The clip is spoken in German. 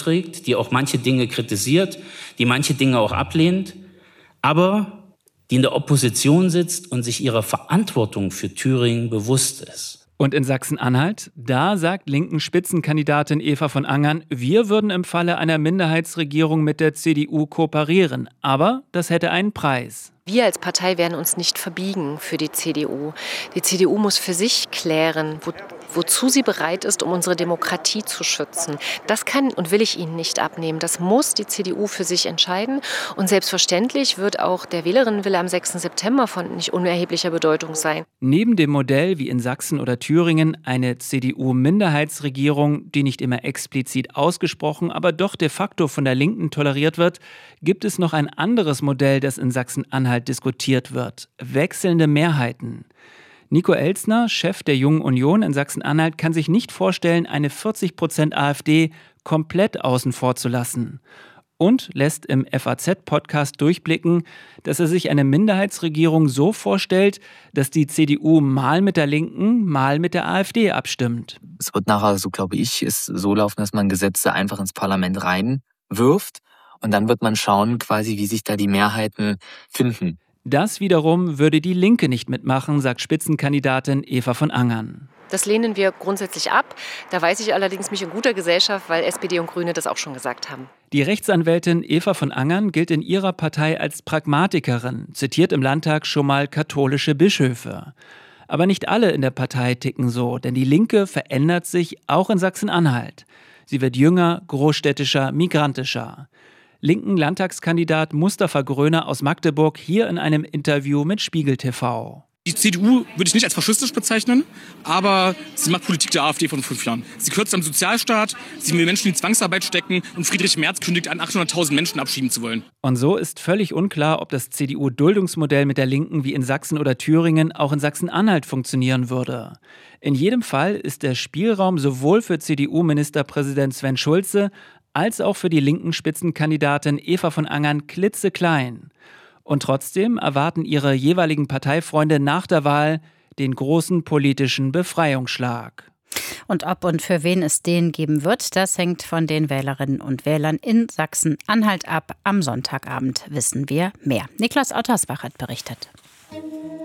trägt, die auch manche Dinge kritisiert, die manche Dinge auch ablehnt, aber die in der Opposition sitzt und sich ihrer Verantwortung für Thüringen bewusst ist. Und in Sachsen-Anhalt, da sagt linken Spitzenkandidatin Eva von Angern, wir würden im Falle einer Minderheitsregierung mit der CDU kooperieren. Aber das hätte einen Preis. Wir als Partei werden uns nicht verbiegen für die CDU. Die CDU muss für sich klären, wozu sie bereit ist, um unsere Demokratie zu schützen. Das kann und will ich Ihnen nicht abnehmen. Das muss die CDU für sich entscheiden. Und selbstverständlich wird auch der Wählerinnenwille am 6. September von nicht unerheblicher Bedeutung sein. Neben dem Modell wie in Sachsen oder Thüringen eine CDU-Minderheitsregierung, die nicht immer explizit ausgesprochen, aber doch de facto von der Linken toleriert wird, gibt es noch ein anderes Modell, das in Sachsen-Anhalt diskutiert wird. Wechselnde Mehrheiten. Nico Elstner, Chef der Jungen Union in Sachsen-Anhalt, kann sich nicht vorstellen, eine 40% AfD komplett außen vor zu lassen. Und lässt im FAZ-Podcast durchblicken, dass er sich eine Minderheitsregierung so vorstellt, dass die CDU mal mit der Linken, mal mit der AfD abstimmt. Es wird nachher, so glaube ich, ist so laufen, dass man Gesetze einfach ins Parlament reinwirft und dann wird man schauen, quasi, wie sich da die Mehrheiten finden. Das wiederum würde die Linke nicht mitmachen, sagt Spitzenkandidatin Eva von Angern. Das lehnen wir grundsätzlich ab. Da weiß ich allerdings mich in guter Gesellschaft, weil SPD und Grüne das auch schon gesagt haben. Die Rechtsanwältin Eva von Angern gilt in ihrer Partei als Pragmatikerin, zitiert im Landtag schon mal katholische Bischöfe. Aber nicht alle in der Partei ticken so, denn die Linke verändert sich auch in Sachsen-Anhalt. Sie wird jünger, großstädtischer, migrantischer. Linken Landtagskandidat Mustafa Gröner aus Magdeburg hier in einem Interview mit Spiegel TV. Die CDU würde ich nicht als faschistisch bezeichnen, aber sie macht Politik der AfD von 5 Jahren. Sie kürzt am Sozialstaat, sie will Menschen in die Zwangsarbeit stecken und Friedrich Merz kündigt an, 800.000 Menschen abschieben zu wollen. Und so ist völlig unklar, ob das CDU-Duldungsmodell mit der Linken wie in Sachsen oder Thüringen auch in Sachsen-Anhalt funktionieren würde. In jedem Fall ist der Spielraum sowohl für CDU-Ministerpräsident Sven Schulze als auch für die linken Spitzenkandidatin Eva von Angern klitzeklein. Und trotzdem erwarten ihre jeweiligen Parteifreunde nach der Wahl den großen politischen Befreiungsschlag. Und ob und für wen es den geben wird, das hängt von den Wählerinnen und Wählern in Sachsen-Anhalt ab. Am Sonntagabend wissen wir mehr. Niklas Ottersbach hat berichtet.